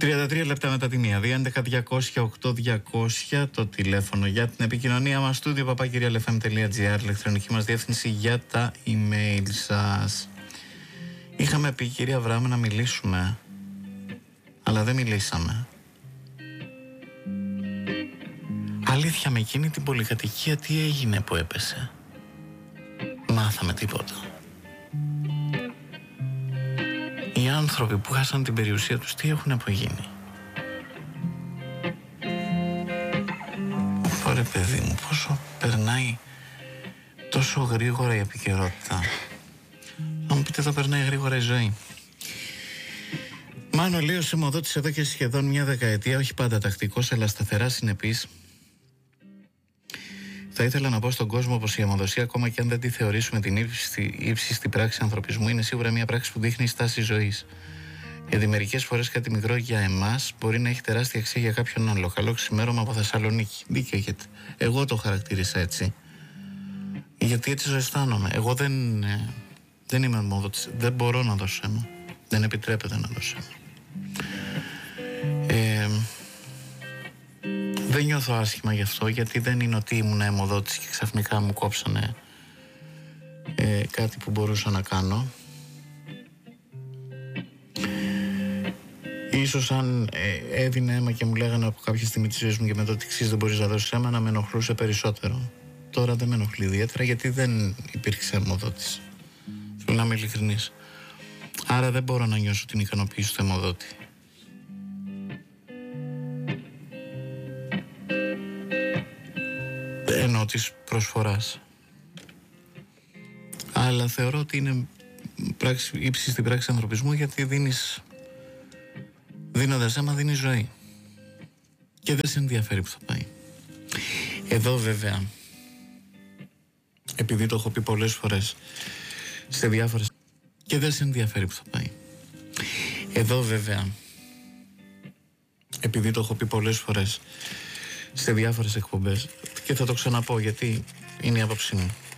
33 λεπτά μετά τη μία. 211-200-8200 το τηλέφωνο για την επικοινωνία μας. Στούντιο papakirialfm.gr, ηλεκτρονική μας διεύθυνση για τα email σας. Είχαμε πει, κυρία Βράμε, να μιλήσουμε, αλλά δεν μιλήσαμε. Αλήθεια, με εκείνη την πολυκατοικία τι έγινε που έπεσε? Μάθαμε τίποτα. Οι άνθρωποι που χάσαν την περιουσία τους τι έχουν απογίνει? Ωραία παιδί μου, πόσο περνάει τόσο γρήγορα η επικαιρότητα. Θα μου πείτε, εδώ περνάει γρήγορα η ζωή. Μάνο, λέει ο Σιμωδότης εδώ και σχεδόν μια δεκαετία, όχι πάντα τακτικός, αλλά σταθερά συνεπής. Θα ήθελα να πω στον κόσμο πως η αιμοδοσία, ακόμα και αν δεν τη θεωρήσουμε την ύψιστη πράξη ανθρωπισμού, είναι σίγουρα μια πράξη που δείχνει στάση ζωής. Γιατί μερικές φορές κάτι μικρό για εμάς μπορεί να έχει τεράστια αξία για κάποιον άλλο. Καλό ξημέρωμα από Θεσσαλονίκη. Δίκιο έχετε. Εγώ το χαρακτήρισα έτσι. Γιατί έτσι αισθάνομαι. Εγώ δεν είμαι αιμοδότης. Δεν μπορώ να δώσω αίμα. Δεν επιτρέπεται να δώσω αίμα. Δεν νιώθω άσχημα γι' αυτό, γιατί δεν είναι ότι ήμουν αιμοδότης και ξαφνικά μου κόψανε κάτι που μπορούσα να κάνω. Ίσως αν έδινε αίμα και μου λέγανε από κάποια στιγμή της ζωής μου και μετά ότι εξής δεν μπορείς να δώσεις αίμα, να με ενοχλούσε περισσότερο. Τώρα δεν με ενοχλεί ιδιαίτερα, γιατί δεν υπήρξε αιμοδότης. Θέλω να είμαι ειλικρινής. Άρα δεν μπορώ να νιώσω την ικανοποίηση του αιμοδότη. Εννοώ της προσφοράς. Αλλά θεωρώ ότι είναι ύψιστη πράξη ανθρωπισμού, γιατί δίνοντας αίμα δίνεις ζωή. Και δεν σε ενδιαφέρει που θα πάει. Εδώ βέβαια, επειδή το έχω πει πολλές φορές σε διάφορες, και δεν σε ενδιαφέρει που θα πάει. Εδώ βέβαια, επειδή το έχω πει πολλές φορές σε διάφορες εκπομπές, και θα το ξαναπώ γιατί είναι η άποψή μου.